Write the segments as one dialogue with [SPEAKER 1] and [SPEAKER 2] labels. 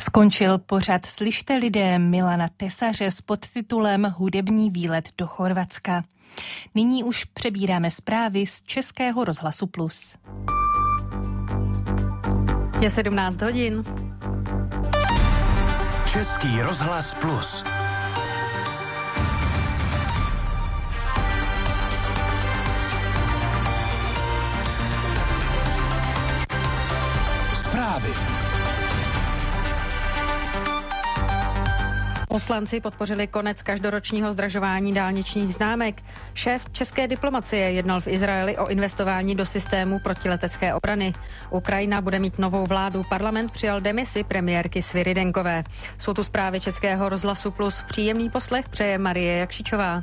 [SPEAKER 1] Skončil pořad Slyšte lidé Milana Tesaře s podtitulem Hudební výlet do Chorvatska. Nyní už přebíráme zprávy z Českého rozhlasu Plus.
[SPEAKER 2] Je 17 hodin.
[SPEAKER 3] Český rozhlas Plus. Zprávy.
[SPEAKER 2] Poslanci podpořili konec každoročního zdražování dálničních známek. Šéf české diplomacie jednal v Izraeli o investování do systému protiletecké obrany. Ukrajina bude mít novou vládu. Parlament přijal demisi premiérky Svyrydenkové. Jsou tu zprávy Českého rozhlasu Plus. Příjemný poslech přeje Marie Jakšičová.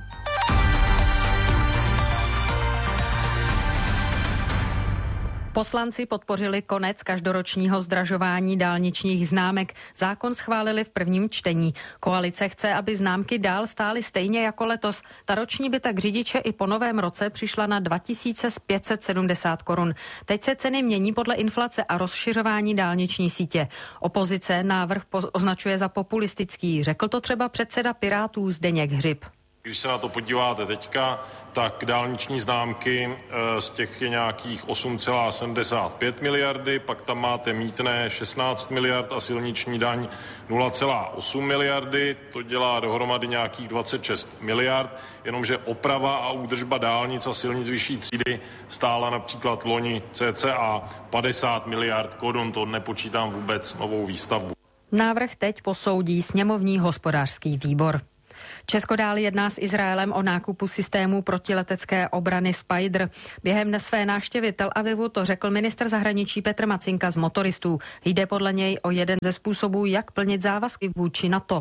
[SPEAKER 2] Poslanci podpořili konec každoročního zdražování dálničních známek. Zákon schválili v prvním čtení. Koalice chce, aby známky dál stály stejně jako letos. Ta roční by tak řidiče i po novém roce přišla na 2570 korun. Teď se ceny mění podle inflace a rozšiřování dálniční sítě. Opozice návrh označuje za populistický. Řekl to třeba předseda Pirátů Zdeněk Hřib.
[SPEAKER 4] Když se na to podíváte teďka, tak dálniční známky z těch je nějakých 8,75 miliardy, pak tam máte mýtné 16 miliard a silniční daň 0,8 miliardy, to dělá dohromady nějakých 26 miliard, jenomže oprava a údržba dálnic a silnic vyšší třídy stála například loni cca 50 miliard korun, to nepočítám vůbec novou výstavbu.
[SPEAKER 2] Návrh teď posoudí sněmovní hospodářský výbor. Česko dál jedná s Izraelem o nákupu systému protiletecké obrany Spider. Během své návštěvy Tel Avivu to řekl ministr zahraničí Petr Macinka z Motoristů. Jde podle něj o jeden ze způsobů, jak plnit závazky vůči NATO.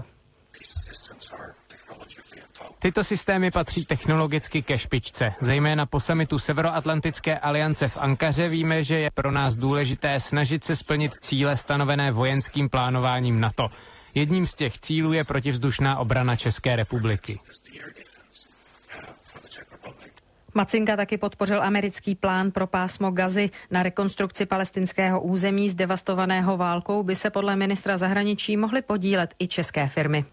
[SPEAKER 5] Tyto systémy patří technologicky ke špičce. Zejména po summitu Severoatlantické aliance v Ankaře víme, že je pro nás důležité snažit se splnit cíle stanovené vojenským plánováním NATO. Jedním z těch cílů je protivzdušná obrana České republiky.
[SPEAKER 2] Macinka taky podpořil americký plán pro pásmo Gazy. Na rekonstrukci palestinského území zdevastovaného válkou by se podle ministra zahraničí mohly podílet i české firmy.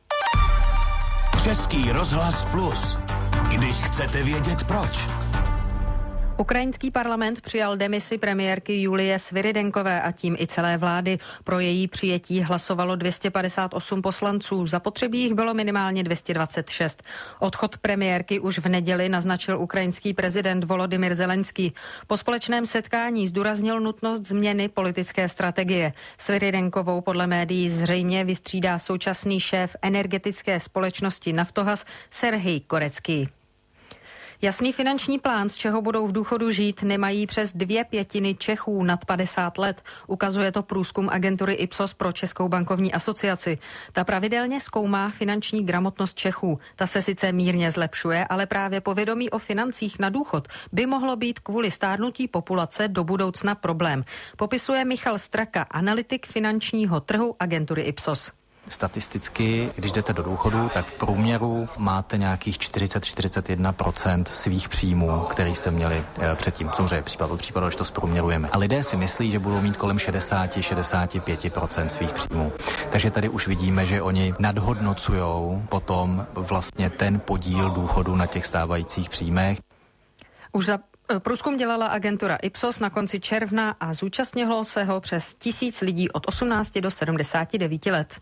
[SPEAKER 3] Český rozhlas Plus. Když chcete vědět proč.
[SPEAKER 2] Ukrajinský parlament přijal demisi premiérky Julie Svyrydenkové a tím i celé vlády. Pro její přijetí hlasovalo 258 poslanců, zapotřebí jich bylo minimálně 226. Odchod premiérky už v neděli naznačil ukrajinský prezident Volodymyr Zelenský. Po společném setkání zdůraznil nutnost změny politické strategie. Svyrydenkovou podle médií zřejmě vystřídá současný šéf energetické společnosti Naftogaz Serhij Korecký. Jasný finanční plán, z čeho budou v důchodu žít, nemají přes 2/5 Čechů nad 50 let. Ukazuje to průzkum agentury Ipsos pro Českou bankovní asociaci. Ta pravidelně zkoumá finanční gramotnost Čechů. Ta se sice mírně zlepšuje, ale právě povědomí o financích na důchod by mohlo být kvůli stárnutí populace do budoucna problém. Popisuje Michal Straka, analytik finančního trhu agentury Ipsos.
[SPEAKER 6] Statisticky, když jdete do důchodu, tak v průměru máte nějakých 40-41% svých příjmů, který jste měli předtím. Samozřejmě případ od případu, když to zprůměrujeme. A lidé si myslí, že budou mít kolem 60-65% svých příjmů. Takže tady už vidíme, že oni nadhodnocujou potom vlastně ten podíl důchodu na těch stávajících příjmech.
[SPEAKER 2] Už za průzkum dělala agentura Ipsos na konci června a zúčastnilo se ho přes 1000 lidí od 18 do 79 let.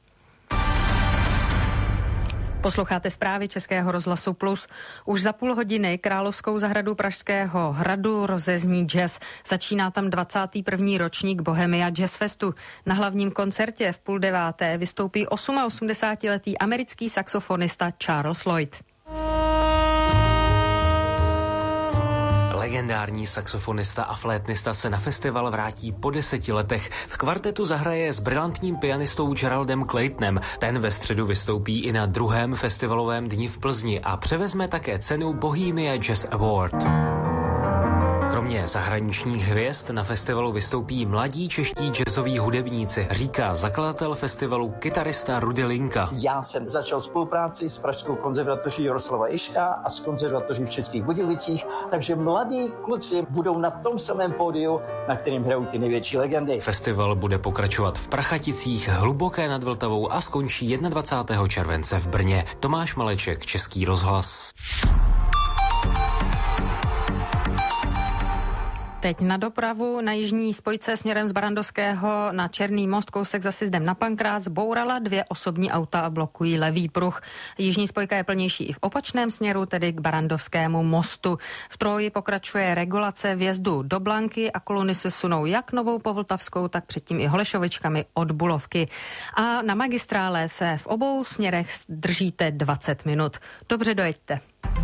[SPEAKER 2] Posloucháte zprávy Českého rozhlasu Plus. Už za půl hodiny Královskou zahradu Pražského hradu rozezní jazz. Začíná tam 21. ročník Bohemia Jazz Festu. Na hlavním koncertě v 8:30 vystoupí 88letý americký saxofonista Charles Lloyd.
[SPEAKER 7] Legendární saxofonista a flétnista se na festival vrátí po 10 letech. V kvartetu zahraje s brilantním pianistou Geraldem Claytonem. Ten ve středu vystoupí i na druhém festivalovém dni v Plzni a převezme také cenu Bohemia Jazz Award. Kromě zahraničních hvězd na festivalu vystoupí mladí čeští jazzoví hudebníci, říká zakladatel festivalu kytarista Rudy Linka.
[SPEAKER 8] Já jsem začal spolupráci s Pražskou konzervatoří Jaroslava Ježka a s konzervatoří v Českých Budějovicích, takže mladí kluci budou na tom samém pódiu, na kterým hrajou ty největší legendy.
[SPEAKER 7] Festival bude pokračovat v Prachaticích, Hluboké nad Vltavou a skončí 21. července v Brně. Tomáš Maleček, Český rozhlas.
[SPEAKER 2] Teď na dopravu. Na jižní spojce směrem z Barandovského na Černý most kousek za Sjezdem na Pankrát zbourala 2 osobní auta a blokují levý pruh. Jižní spojka je plnější i v opačném směru, tedy k Barandovskému mostu. V Troji pokračuje regulace vjezdu do Blanky a koluny se sunou jak Novou Povltavskou, tak předtím i Holešovičkami od Bulovky. A na magistrále se v obou směrech držíte 20 minut. Dobře dojeďte.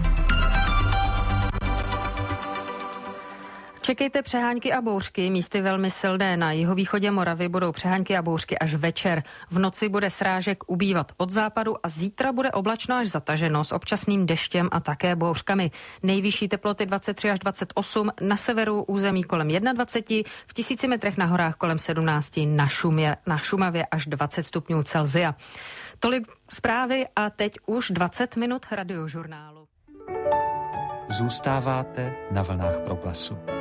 [SPEAKER 2] Čekejte přehánky a bouřky, místy velmi silné. Na jihovýchodě Moravy budou přehánky a bouřky až večer. V noci bude srážek ubývat od západu a zítra bude oblačno až zataženo s občasným deštěm a také bouřkami. Nejvyšší teploty 23 až 28, na severu území kolem 21, v 1000 metrech na horách kolem 17, na Šumavě až 20 stupňů Celsia. Tolik zprávy a teď už 20 minut radiožurnálu.
[SPEAKER 9] Zůstáváte na vlnách Proglasu.